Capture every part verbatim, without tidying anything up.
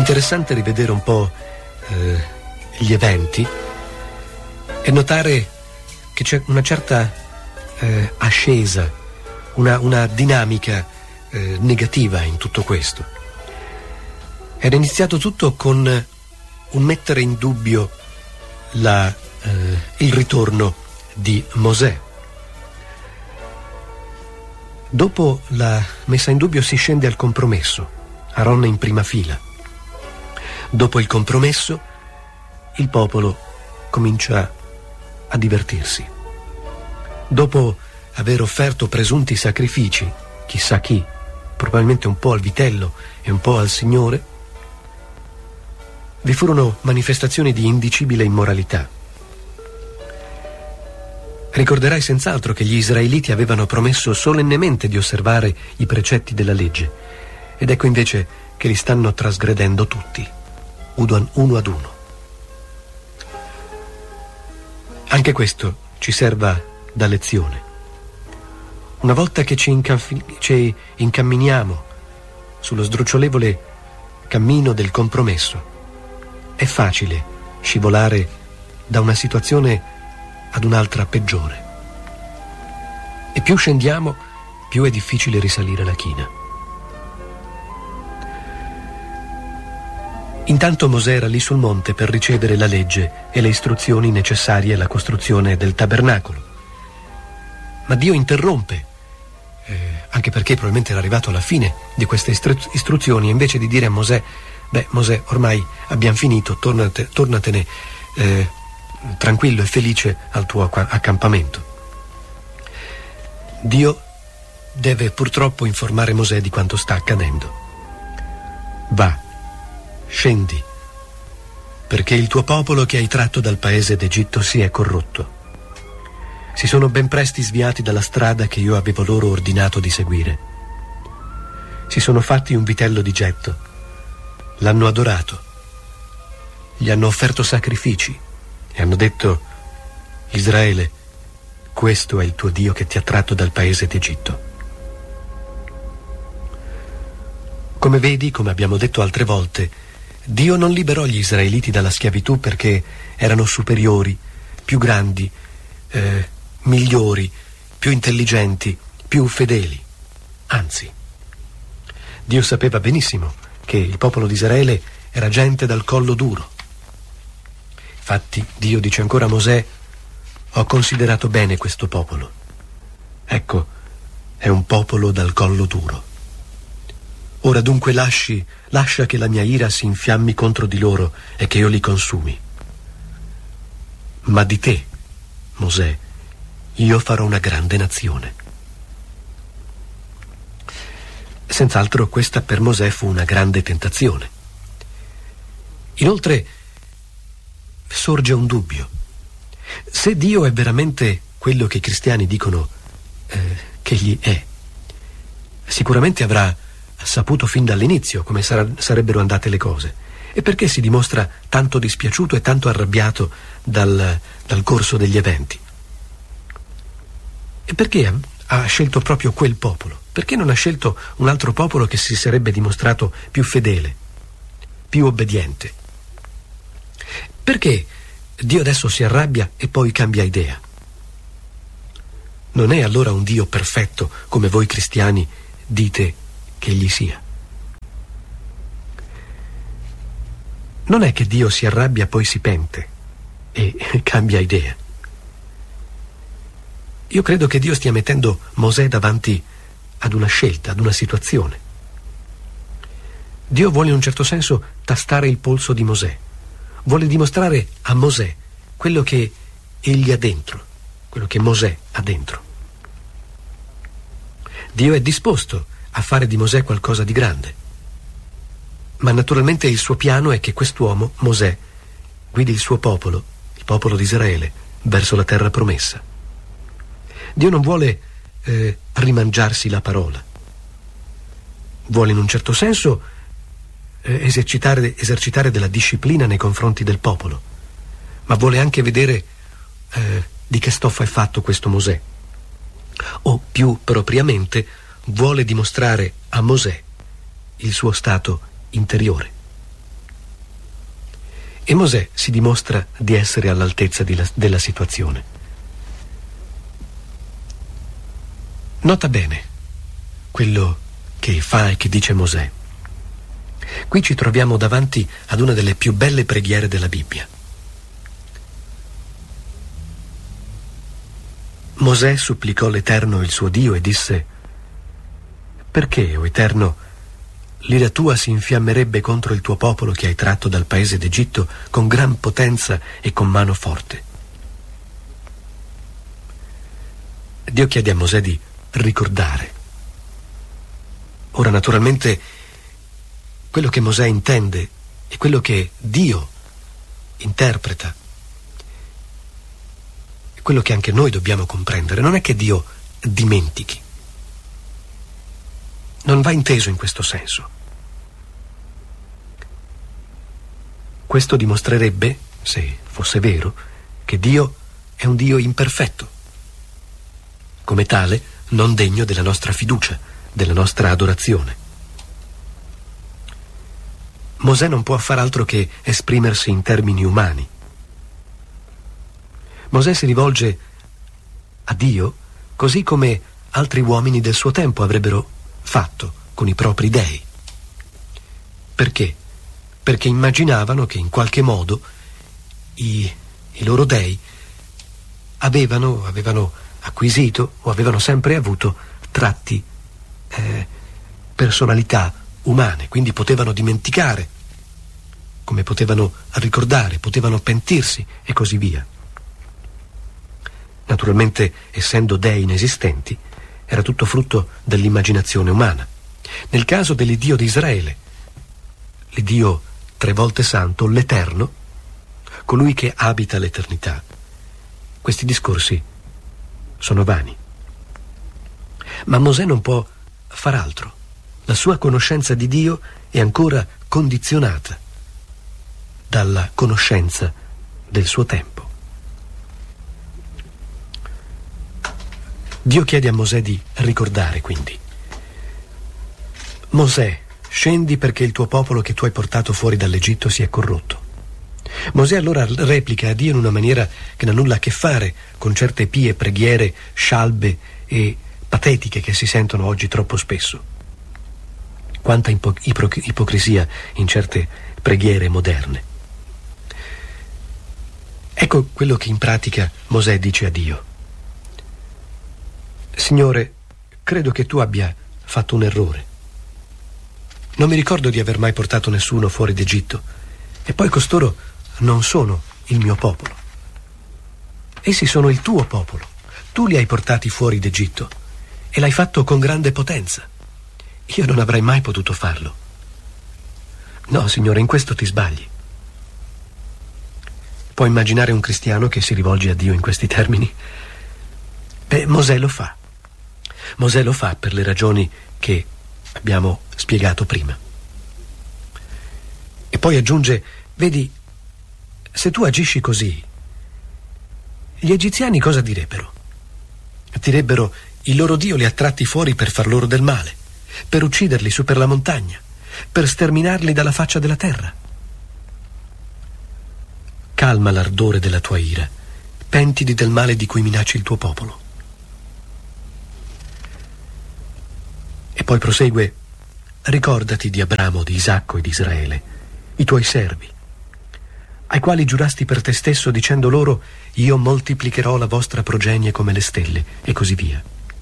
interessante rivedere un po' eh, gli eventi e notare che c'è una certa eh, ascesa, una, una dinamica eh, negativa in tutto questo. Era iniziato tutto con un mettere in dubbio la, eh, il ritorno di Mosè. Dopo la messa in dubbio si scende al compromesso, Aaron in prima fila. Dopo il compromesso, il popolo comincia a divertirsi. Dopo aver offerto presunti sacrifici, chissà chi, probabilmente un po' al vitello e un po' al Signore, vi furono manifestazioni di indicibile immoralità. Ricorderai senz'altro che gli israeliti avevano promesso solennemente di osservare i precetti della legge, ed ecco invece che li stanno trasgredendo tutti, uno ad uno. Anche questo ci serva da lezione. Una volta che ci, incamf- ci incamminiamo sullo sdrucciolevole cammino del compromesso, è facile scivolare da una situazione ad un'altra peggiore. E più scendiamo, più è difficile risalire la china. Intanto Mosè era lì sul monte per ricevere la legge e le istruzioni necessarie alla costruzione del tabernacolo. Ma Dio interrompe, eh, anche perché probabilmente era arrivato alla fine di queste istru- istruzioni, e invece di dire a Mosè: beh, Mosè, ormai abbiamo finito, tornate, tornatene eh, tranquillo e felice al tuo accampamento. Dio deve purtroppo informare Mosè di quanto sta accadendo. Va, scendi, perché il tuo popolo che hai tratto dal paese d'Egitto si è corrotto. Si sono ben presti sviati dalla strada che io avevo loro ordinato di seguire. Si sono fatti un vitello di getto, l'hanno adorato, gli hanno offerto sacrifici e hanno detto: Israele, questo è il tuo Dio che ti ha tratto dal paese d'Egitto. Come vedi, come abbiamo detto altre volte, Dio non liberò gli israeliti dalla schiavitù perché erano superiori, più grandi, eh, migliori, più intelligenti, più fedeli. Anzi, Dio sapeva benissimo che il popolo di Israele era gente dal collo duro. Infatti Dio dice ancora a Mosè: ho considerato bene questo popolo. Ecco, è un popolo dal collo duro. Ora dunque lasci, lascia che la mia ira si infiammi contro di loro e che io li consumi. Ma di te, Mosè, io farò una grande nazione. Senz'altro questa per Mosè fu una grande tentazione. Inoltre sorge un dubbio. Se Dio è veramente quello che i cristiani dicono eh, che egli è, sicuramente avrà saputo fin dall'inizio come sar- sarebbero andate le cose. E perché si dimostra tanto dispiaciuto e tanto arrabbiato dal, dal corso degli eventi? E perché ha, ha scelto proprio quel popolo? Perché non ha scelto un altro popolo che si sarebbe dimostrato più fedele, più obbediente? Perché Dio adesso si arrabbia e poi cambia idea? Non è allora un Dio perfetto come voi cristiani dite che egli sia? Non è che Dio si arrabbia poi si pente e cambia idea. Io credo che Dio stia mettendo Mosè davanti ad una scelta, ad una situazione. Dio vuole in un certo senso tastare il polso di Mosè. Vuole dimostrare a Mosè quello che egli ha dentro, quello che Mosè ha dentro. Dio è disposto a fare di Mosè qualcosa di grande, ma naturalmente il suo piano è che quest'uomo, Mosè, guidi il suo popolo, il popolo di Israele, verso la terra promessa. Dio non vuole eh, rimangiarsi la parola. Vuole in un certo senso eh, esercitare, esercitare della disciplina nei confronti del popolo, ma vuole anche vedere eh, di che stoffa è fatto questo Mosè. O più propriamente vuole dimostrare a Mosè il suo stato interiore. E Mosè si dimostra di essere all'altezza di la, della situazione. Nota bene quello che fa e che dice Mosè. Qui ci troviamo davanti ad una delle più belle preghiere della Bibbia. Mosè supplicò l'Eterno, il suo Dio, e disse: perché, o Eterno, l'ira tua si infiammerebbe contro il tuo popolo che hai tratto dal paese d'Egitto con gran potenza e con mano forte? Dio chiede a Mosè di ricordare. Ora, naturalmente, quello che Mosè intende e quello che Dio interpreta, e quello che anche noi dobbiamo comprendere, non è che Dio dimentichi. Non va inteso in questo senso. Questo dimostrerebbe, se fosse vero, che Dio è un Dio imperfetto, come tale non degno della nostra fiducia, della nostra adorazione. Mosè non può far altro che esprimersi in termini umani. Mosè si rivolge a Dio così come altri uomini del suo tempo avrebbero fatto con i propri dei. Perché? Perché immaginavano che in qualche modo i, i loro dei avevano, avevano acquisito o avevano sempre avuto tratti, eh, personalità umane, quindi potevano dimenticare, come potevano ricordare, potevano pentirsi e così via. Naturalmente, essendo dei inesistenti, era tutto frutto dell'immaginazione umana. Nel caso dell'Iddio di Israele, l'Iddio tre volte santo, l'Eterno, colui che abita l'eternità, questi discorsi sono vani. Ma Mosè non può far altro. La sua conoscenza di Dio è ancora condizionata dalla conoscenza del suo tempo. Dio chiede a Mosè di ricordare, quindi: Mosè, scendi perché il tuo popolo che tu hai portato fuori dall'Egitto si è corrotto. Mosè allora replica a Dio in una maniera che non ha nulla a che fare con certe pie preghiere scialbe e patetiche che si sentono oggi troppo spesso. Quanta ipo- ipo- ipocrisia in certe preghiere moderne. Ecco quello che in pratica Mosè dice a Dio: Signore, credo che tu abbia fatto un errore. Non mi ricordo di aver mai portato nessuno fuori d'Egitto, e poi costoro non sono il mio popolo. Essi sono il tuo popolo. Tu li hai portati fuori d'Egitto e l'hai fatto con grande potenza. Io non avrei mai potuto farlo. No, Signore, in questo ti sbagli. Puoi immaginare un cristiano che si rivolge a Dio in questi termini? Beh, Mosè lo fa. Mosè lo fa per le ragioni che abbiamo spiegato prima. E poi aggiunge: vedi, se tu agisci così, gli egiziani cosa direbbero? Direbbero: il loro Dio li ha tratti fuori per far loro del male, per ucciderli su per la montagna, per sterminarli dalla faccia della terra. Calma l'ardore della tua ira, pentiti del male di cui minacci il tuo popolo. E poi prosegue: ricordati di Abramo, di Isacco e di Israele, i tuoi servi, ai quali giurasti per te stesso dicendo loro: io moltiplicherò la vostra progenie come le stelle, e così via.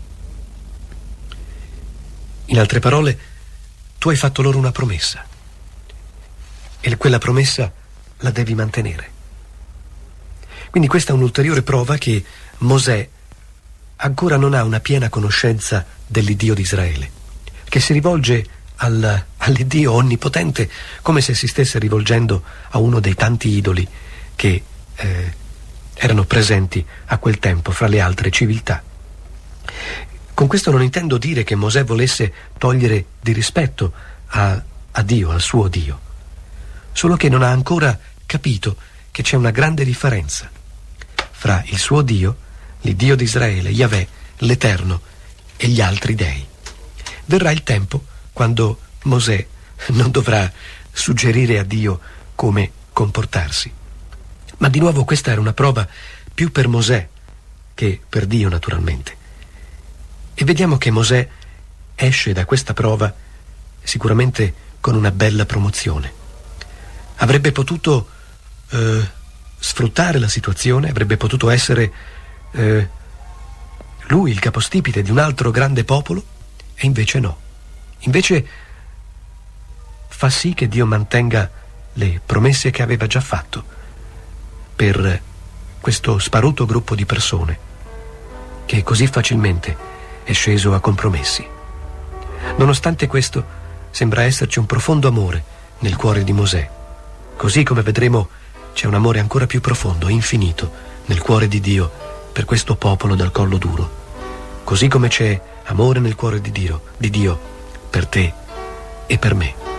In altre parole, tu hai fatto loro una promessa e quella promessa la devi mantenere. Quindi questa è un'ulteriore prova che Mosè ancora non ha una piena conoscenza dell'Iddio di Israele, che si rivolge al, all'Iddio onnipotente come se si stesse rivolgendo a uno dei tanti idoli che eh, erano presenti a quel tempo fra le altre civiltà. Con questo non intendo dire che Mosè volesse togliere di rispetto a, a Dio, al suo Dio, solo che non ha ancora capito che c'è una grande differenza fra il suo Dio, l'Iddio di Israele, Yahweh, l'Eterno, e gli altri dei. Verrà il tempo quando Mosè non dovrà suggerire a Dio come comportarsi. Ma di nuovo questa era una prova più per Mosè che per Dio, naturalmente. E vediamo che Mosè esce da questa prova sicuramente con una bella promozione. Avrebbe potuto eh, sfruttare la situazione, avrebbe potuto essere eh, lui il capostipite di un altro grande popolo, e invece no. Invece fa sì che Dio mantenga le promesse che aveva già fatto per questo sparuto gruppo di persone che così facilmente è sceso a compromessi. Nonostante questo, sembra esserci un profondo amore nel cuore di Mosè. Così come vedremo, c'è un amore ancora più profondo, infinito, nel cuore di Dio per questo popolo dal collo duro. Così come c'è amore nel cuore di Dio, di Dio per te e per me.